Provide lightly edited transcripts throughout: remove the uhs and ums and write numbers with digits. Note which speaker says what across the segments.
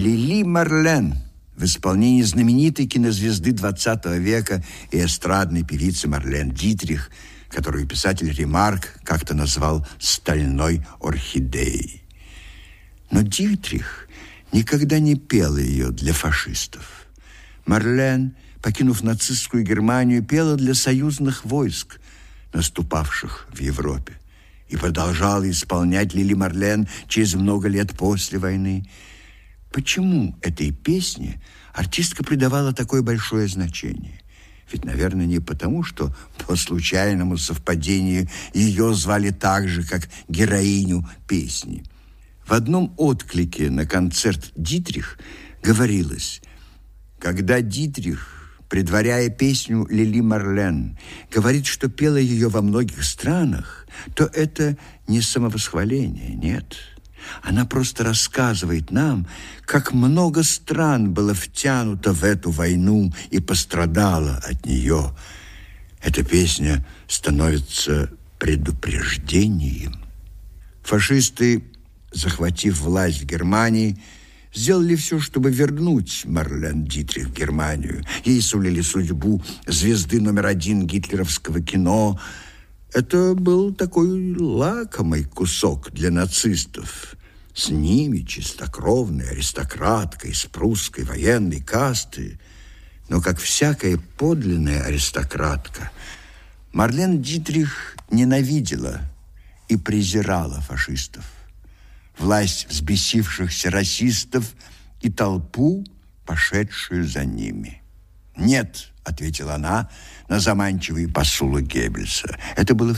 Speaker 1: Лили Марлен в исполнении знаменитой кинозвезды XX века и эстрадной певицы Марлен Дитрих, которую писатель Ремарк как-то назвал «стальной орхидеей». Но Дитрих никогда не пела ее для фашистов. Марлен, покинув нацистскую Германию, пела для союзных войск, наступавших в Европе, и продолжала исполнять Лили Марлен через много лет после войны. Почему этой песне артистка придавала такое большое значение? Ведь, наверное, не потому, что по случайному совпадению ее звали так же, как героиню песни. В одном отклике на концерт Дитрих говорилось: когда Дитрих, предваряя песню Лили Марлен, говорит, что пела ее во многих странах, то это не самовосхваление, нет. Она просто рассказывает нам, как много стран было втянуто в эту войну и пострадало от нее. Эта песня становится предупреждением. Фашисты, захватив власть в Германии, сделали все, чтобы вернуть Марлен Дитрих в Германию. Ей сулили судьбу звезды номер 1 гитлеровского кино. Это был такой лакомый кусок для нацистов. С ними чистокровная аристократка из прусской военной касты. Но, как всякая подлинная аристократка, Марлен Дитрих ненавидела и презирала фашистов, власть взбесившихся расистов и толпу, пошедшую за ними. «Нет», — ответила она на заманчивые посулы Геббельса. Это было в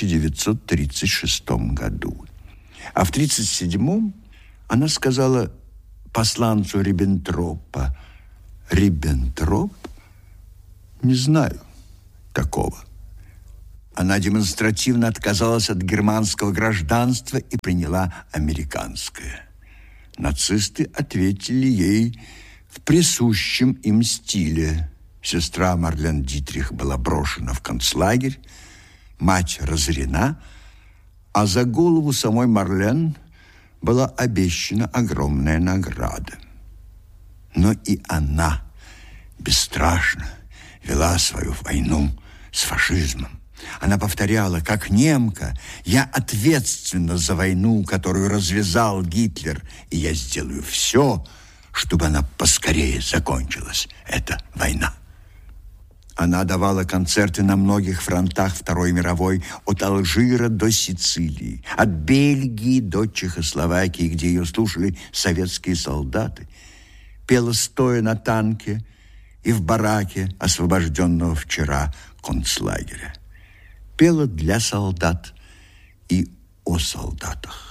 Speaker 1: 1936 году. А в 1937 она сказала посланцу Риббентропа: «Риббентроп? Не знаю такого». Она демонстративно отказалась от германского гражданства и приняла американское. Нацисты ответили ей в присущем им стиле. Сестра Марлен Дитрих была брошена в концлагерь, мать разорена, а за голову самой Марлен была обещана огромная награда. Но и она бесстрашно вела свою войну с фашизмом. Она повторяла, как немка: «Я ответственна за войну, которую развязал Гитлер, и я сделаю все, чтобы она поскорее закончилась, эта война». Она давала концерты на многих фронтах Второй мировой, от Алжира до Сицилии, от Бельгии до Чехословакии, где ее слушали советские солдаты. Пела стоя на танке и в бараке, освобожденного вчера концлагеря. Пела для солдат и о солдатах.